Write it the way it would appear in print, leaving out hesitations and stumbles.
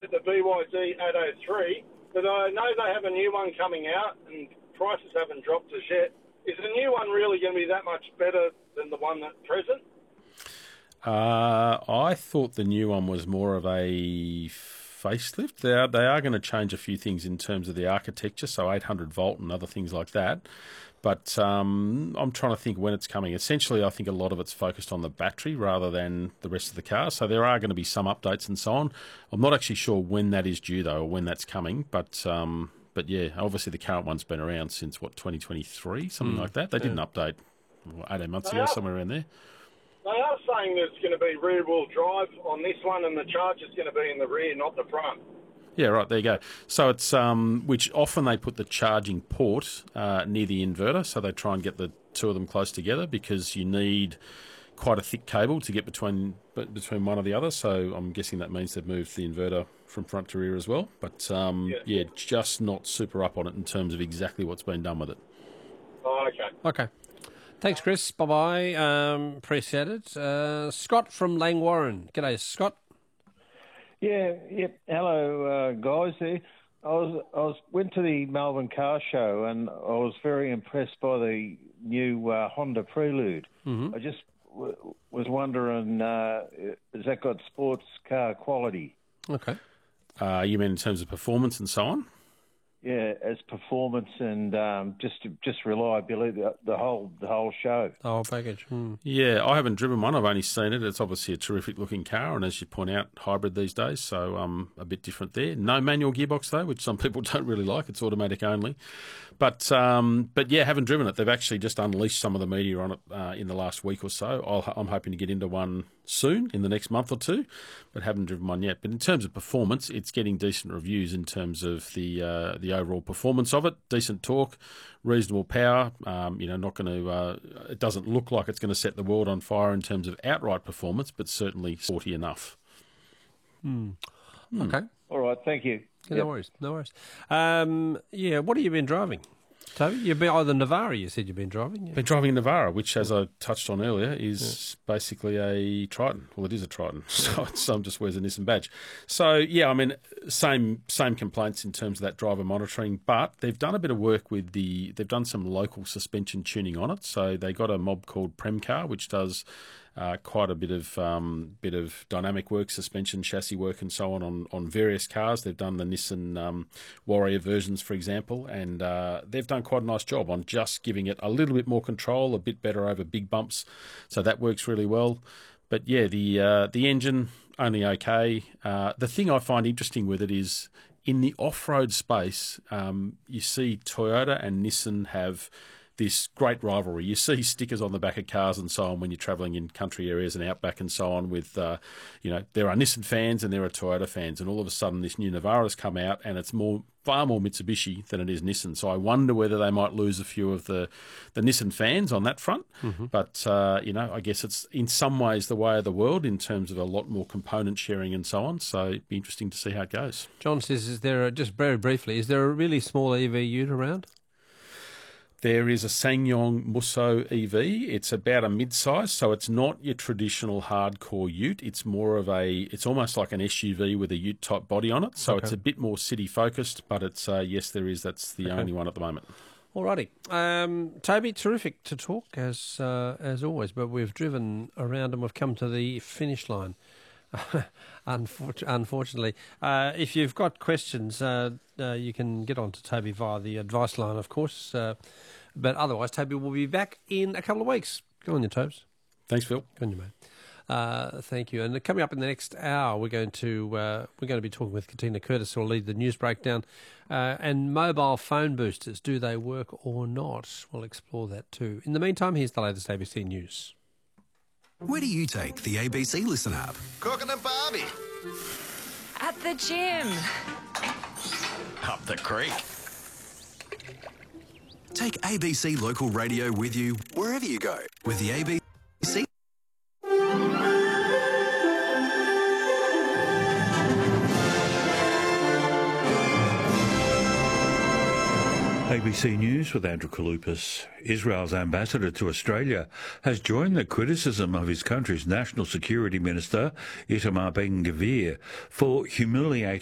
at the BYD 803, but I know they have a new one coming out and prices haven't dropped as yet. Is the new one really going to be that much better than the one at present? I thought the new one was more of a facelift. They are going to change a few things in terms of the architecture, so 800 volt and other things like that. But I'm trying to think when it's coming. Essentially, I think a lot of it's focused on the battery rather than the rest of the car. So there are going to be some updates and so on. I'm not actually sure when that is due, though, or when that's coming. But yeah, obviously the current one's been around since, 2023, something like that. They didn't update 18 months ago, somewhere around there. They are saying there's going to be rear-wheel drive on this one and the charger's going to be in the rear, not the front. Yeah, right, there you go. So it's, which often they put the charging port near the inverter, so they try and get the two of them close together because you need quite a thick cable to get between one or the other, so I'm guessing that means they've moved the inverter from front to rear as well. But, yeah, just not super up on it in terms of exactly what's been done with it. Oh, okay. Okay. Thanks, Chris. Bye-bye. Appreciate it. Scott from Langwarrin. G'day, Scott. Yeah, yep. Hello, guys. There, I went to the Melbourne Car Show and I was very impressed by the new Honda Prelude. Mm-hmm. I just was wondering, has that got sports car quality? Okay. You mean in terms of performance and so on? Yeah, as performance and just reliability, the whole show. The whole package. Yeah, I haven't driven one. I've only seen it. It's obviously a terrific looking car, and as you point out, hybrid these days, so a bit different there. No manual gearbox though, which some people don't really like. It's automatic only. But yeah, haven't driven it. They've actually just unleashed some of the media on it in the last week or so. I'm hoping to get into one soon, in the next month or two, but haven't driven one yet. But in terms of performance, it's getting decent reviews in terms of the overall performance of it. Decent torque, reasonable power. Not going to. It doesn't look like it's going to set the world on fire in terms of outright performance, but certainly sporty enough. Okay. All right, thank you. No worries. Yeah, what have you been driving, Toby? You've been the Navara. You said you've been driving. Yeah. Been driving a Navara, which, as I touched on earlier, is basically a Triton. Well, it is a Triton, so some just wears a Nissan badge. So yeah, I mean, same complaints in terms of that driver monitoring, but they've done a bit of work with they've done some local suspension tuning on it. So they got a mob called Premcar, which does quite a bit of dynamic work, suspension, chassis work, and so on various cars. They've done the Nissan Warrior versions, for example, and they've done quite a nice job on just giving it a little bit more control, a bit better over big bumps. So that works really well. But yeah, the engine only okay. The thing I find interesting with it is in the off-road space, you see Toyota and Nissan have this great rivalry. You see stickers on the back of cars and so on when you're travelling in country areas and outback and so on with, there are Nissan fans and there are Toyota fans, and all of a sudden this new Navara's come out and it's far more Mitsubishi than it is Nissan. So I wonder whether they might lose a few of the Nissan fans on that front. Mm-hmm. But, I guess it's in some ways the way of the world in terms of a lot more component sharing and so on. So it'd be interesting to see how it goes. John says, just very briefly, is there a really small EV ute around? There is a SsangYong Musso EV. It's about a mid-size, so it's not your traditional hardcore ute. It's more of it's almost like an SUV with a ute-type body on it. So It's a bit more city-focused, but it's, yes, there is. That's the only one at the moment. Alrighty. Toby, terrific to talk, as always, but we've driven around and we've come to the finish line. Unfortunately. If you've got questions, you can get on to Toby via the advice line, of course. But otherwise, Toby will be back in a couple of weeks. Go on your toes. Thanks, Phil. Go on your mate. Thank you. And coming up in the next hour, we're going to be talking with Katina Curtis, who will lead the news breakdown. And mobile phone boosters, do they work or not? We'll explore that too. In the meantime, here's the latest ABC News. Where do you take the ABC Listen app? Cooking and Barbie. At the gym. Up the creek. Take ABC Local Radio with you wherever you go with the ABC. ABC News with Andrew Kaloupas. Israel's ambassador to Australia has joined the criticism of his country's National Security Minister, Itamar Ben-Gvir, for humiliating